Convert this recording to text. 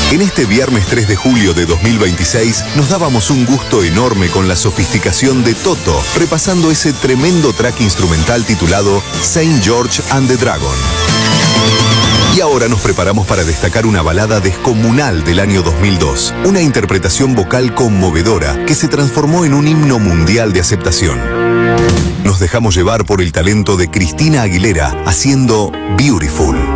En este viernes 3 de julio de 2026 nos dábamos un gusto enorme con la sofisticación de Toto, repasando ese tremendo track instrumental titulado Saint George and the Dragon. Y ahora nos preparamos para destacar una balada descomunal del año 2002, una interpretación vocal conmovedora que se transformó en un himno mundial de aceptación. Nos dejamos llevar por el talento de Cristina Aguilera haciendo Beautiful.